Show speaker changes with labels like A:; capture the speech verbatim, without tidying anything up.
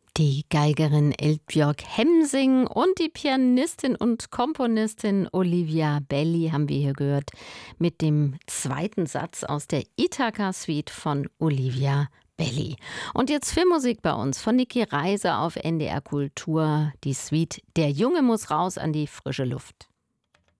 A: Die Geigerin Eldbjørg Hemsing und die Pianistin und Komponistin Olivia Belli haben wir hier gehört mit dem zweiten Satz aus der Ithaka-Suite von Olivia Belli. Und jetzt Filmmusik bei uns von Niki Reiser auf N D R Kultur, die Suite Der Junge muss raus an die frische Luft.